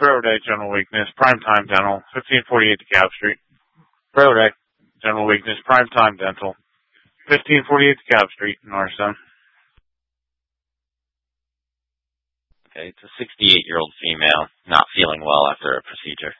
Throat Day, general weakness, Primetime Dental, 1548 DeKalb Street. Throat Day, general weakness, Primetime Dental, 1548 DeKalb Street, Norristown. Okay, it's a 68-year-old female, not feeling well after a procedure.